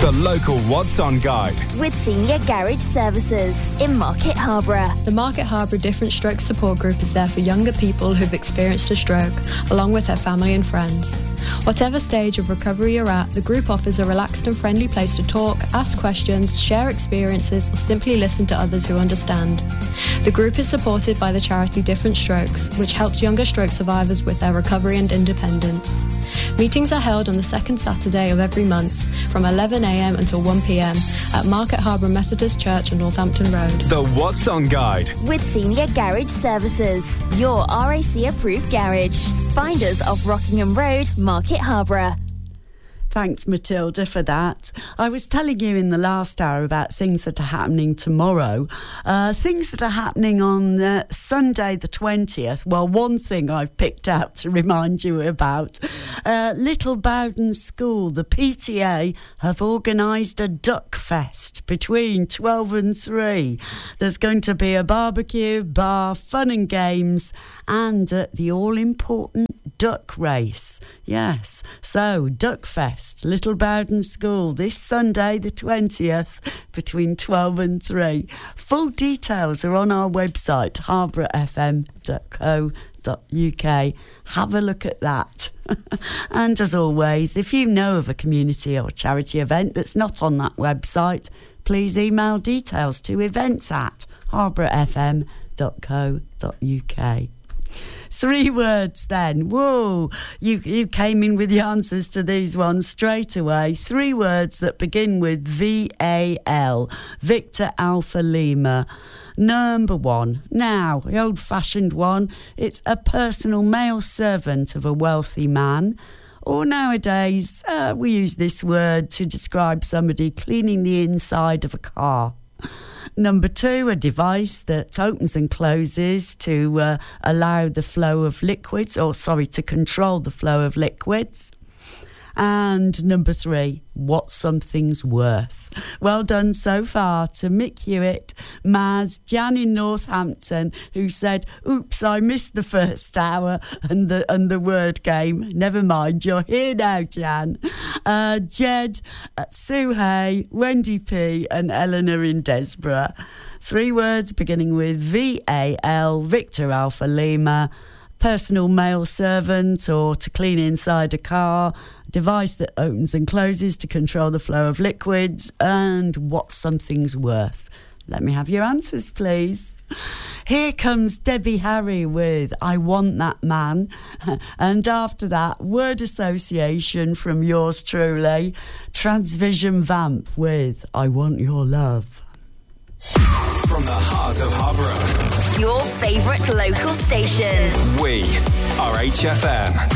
The local What's On guide. With Senior Garage Services in Market Harborough. The Market Harborough Different Strokes Support Group is there for younger people who've experienced a stroke, along with their family and friends. Whatever stage of recovery you're at, the group offers a relaxed and friendly place to talk, ask questions, share experiences, or simply listen to others who understand. The group is supported by the charity Different Strokes, which helps younger stroke survivors with their recovery and independence. Meetings are held on the second Saturday of every month from 11am until 1pm at Market Harborough Methodist Church on Northampton Road. The What's On guide. With Senior Garage Services, your RAC approved garage. Find us off Rockingham Road, Market Harborough. Thanks, Matilda, for that. I was telling you in the last hour about things that are happening tomorrow. Things that are happening on Sunday the 20th. Well, one thing I've picked out to remind you about. Little Bowden School, the PTA, have organised a duck fest between 12 and 3. There's going to be a barbecue, bar, fun and games, and the all-important duck race. Yes, so Duck Fest, Little Bowden School, this Sunday the 20th between 12 and 3. Full details are on our website, harbourfm.co.uk. Have a look at that. And as always, if you know of a community or charity event that's not on that website, please email details to events@harbourfm.co.uk. 3 words then. Whoa, you came in with the answers to these ones straight away. 3 words that begin with VAL, Victor Alpha Lima. Number 1. Now, the old-fashioned one, it's a personal male servant of a wealthy man. Or nowadays, we use this word to describe somebody cleaning the inside of a car. Number 2, a device that opens and closes to allow the flow of liquids, to control the flow of liquids. And number 3, what something's worth. Well done so far to Mick Hewitt, Maz, Jan in Northampton, who said, oops, I missed the first hour and the word game. Never mind, you're here now, Jan. Jed, Sue Hay, Wendy P and Eleanor in Desborough. 3 words beginning with VAL, Victor Alpha Lima. Personal male servant or to clean inside a car, device that opens and closes to control the flow of liquids, and what something's worth. Let me have your answers, please. Here comes Debbie Harry with I Want That Man. And after that, word association from yours truly, Transvision Vamp with I Want Your Love. From the heart of Harborough. Your favourite local station. We are HFM.